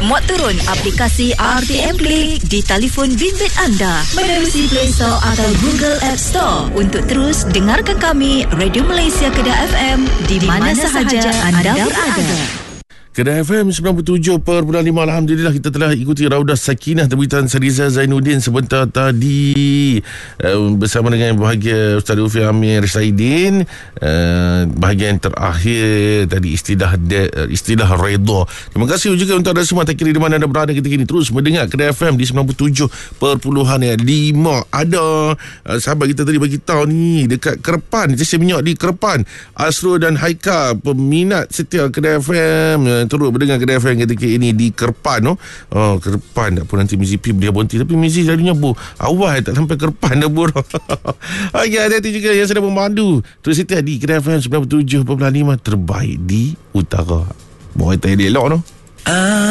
Muat turun aplikasi RTM Play di telefon bimbit anda menerusi Play Store atau Google App Store untuk terus dengarkan kami Radio Malaysia Kedah FM di mana sahaja anda berada. Kedah FM 97.5. Alhamdulillah kita telah ikuti Raudah Sakinah terbitan Sariza Zainuddin sebentar tadi bersama dengan bahagia Ustaz Ufi Amir Saidin. Bahagian terakhir tadi istilah redha. Terima kasih juga untuk anda semua, tak kira di mana anda berada ketika ini, terus mendengar Kedah FM di 97.5. Ada sahabat kita tadi bagi tahu ni dekat Kerepan, stesen minyak di Kerepan, Asrul dan Haika, peminat setia Kedah FM, turut berdengar Kedah FM ketika ini di Kerepan. Kerepan tak pun nanti Mizi P boleh berhenti, tapi Mizi selalunya awal tak sampai Kerepan dah bro. Okay, hati-hati juga yang sedang memandu, terus setia di Kedah FM 97.5, terbaik di utara. Bawa kita elok tu.